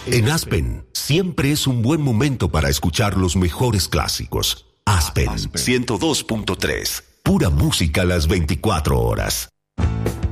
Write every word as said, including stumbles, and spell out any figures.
En Aspen, siempre es un buen momento para escuchar los mejores clásicos. Aspen, ciento dos punto tres. Pura música las veinticuatro horas.